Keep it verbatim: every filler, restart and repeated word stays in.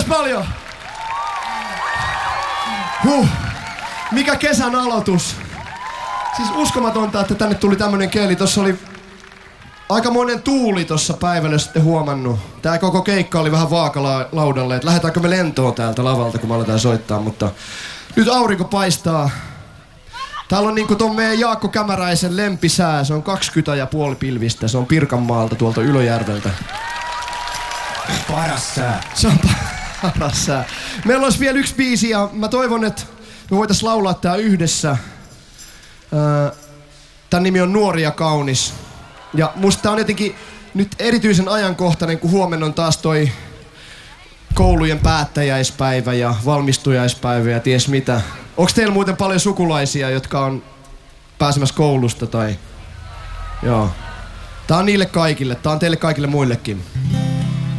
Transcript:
Kiitos paljon! Huh. Mikä kesän aloitus. Siis uskomatonta, että tänne tuli tämmönen keli. Tossa oli aikamoinen tuuli tossa päivällä, jos ette huomannut. Tää koko keikka oli vähän vaakalaudalle, että lähdetäänkö me lentoon täältä lavalta, kun me aletaan soittaa, mutta nyt aurinko paistaa. Täällä on niinku ton meidän Jaakko Kämäräisen lempisää. Se on kaksikymmentä ja puoli pilvistä. Se on Pirkanmaalta tuolta Ylöjärveltä. Paras sää. Se on paras sää. Meillä olisi vielä yksi biisi ja mä toivon, että me voitais laulaa tää yhdessä. Tän nimi on Nuori ja kaunis. Ja musta tää on jotenkin nyt erityisen ajankohtainen, kun huomenna on taas toi koulujen päättäjäispäivä ja valmistujaispäivä ja ties mitä. Onks teillä muuten paljon sukulaisia, jotka on pääsemässä koulusta tai... Joo. Tää on niille kaikille. Tää on teille kaikille muillekin.